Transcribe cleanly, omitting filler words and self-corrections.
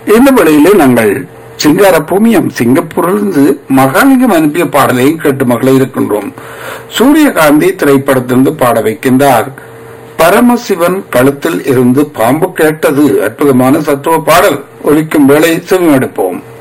இந்த வேளையிலே நாங்கள் சிங்கார பூமியம் சிங்கப்பூரிலிருந்து மகாலிங்கம் அனுப்பிய பாடலையும் கேட்டு மகளே இருக்கின்றோம். சூரியகாந்தி திரைப்படத்திலிருந்து பாட வைக்கின்றார். பரமசிவன் கழுத்தில் இருந்து பாம்பு கேட்டது. அற்புதமான தத்துவ பாடல் ஒலிக்கும் வேளை செவிமடுப்போம்.